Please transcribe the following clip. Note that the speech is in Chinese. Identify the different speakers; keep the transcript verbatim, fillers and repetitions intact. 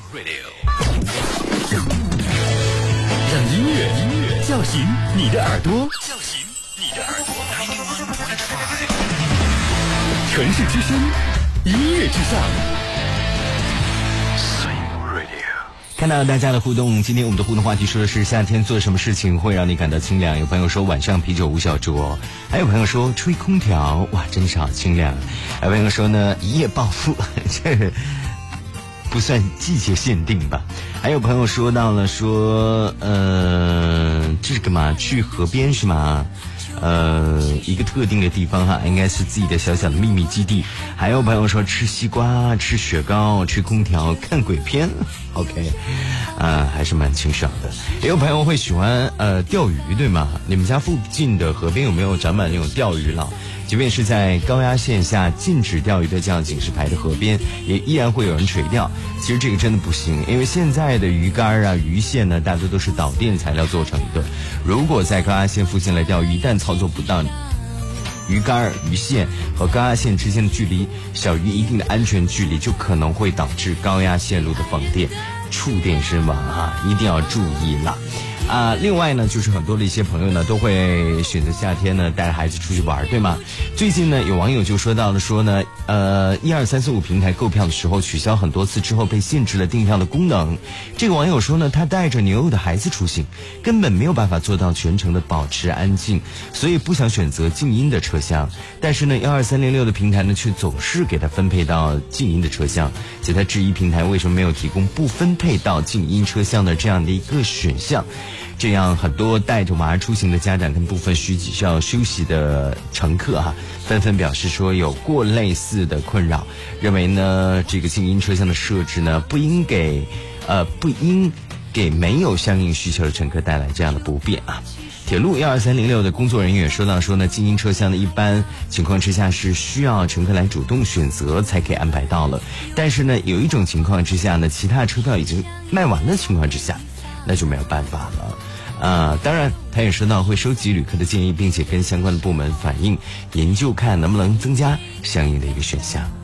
Speaker 1: 让音乐音乐叫醒你的耳朵，叫醒你的耳朵。城市之声，音乐至上。看到大家的互动，今天我们的互动话题说的是夏天做什么事情会让你感到清凉。有朋友说晚上啤酒无小酌，还有朋友说吹空调，哇，真是好清凉。还有朋友说呢一夜暴富，这不算季节限定吧。还有朋友说到了说呃这是干嘛，去河边是吗？呃一个特定的地方哈，应该是自己的小小的秘密基地。还有朋友说吃西瓜，吃雪糕，吹空调，看鬼片。 OK 呃还是蛮清爽的。也有朋友会喜欢呃钓鱼，对吗？你们家附近的河边有没有长满那种钓鱼佬？即便是在高压线下禁止钓鱼的这样警示牌的河边，也依然会有人垂钓。其实这个真的不行，因为现在的鱼竿啊鱼线呢大多都是导电材料做成的，如果在高压线附近来钓鱼，一旦操作不当，鱼竿鱼线和高压线之间的距离小于一定的安全距离，就可能会导致高压线路的放电，触电身亡啊，一定要注意了啊！另外呢，就是很多的一些朋友呢，都会选择夏天呢带孩子出去玩，对吗？最近呢，有网友就说到了说呢，呃，一二三四五平台购票的时候取消很多次之后，被限制了订票的功能。这个网友说呢，他带着年幼的孩子出行，根本没有办法做到全程的保持安静，所以不想选择静音的车厢。但是呢，一二三零六的平台呢，却总是给他分配到静音的车厢，所以他质疑平台为什么没有提供不分配到静音车厢的这样的一个选项。这样很多带着娃出行的家长跟部分需要休息的乘客哈、啊，纷纷表示说有过类似的困扰，认为呢这个静音车厢的设置呢不应给呃不应给没有相应需求的乘客带来这样的不便啊。铁路一二三零六的工作人员也说到说呢，静音车厢的一般情况之下是需要乘客来主动选择才可以安排到了，但是呢有一种情况之下呢，其他车票已经卖完的情况之下，那就没有办法了。呃，当然他也说到会收集旅客的建议，并且跟相关的部门反映研究，看能不能增加相应的一个选项。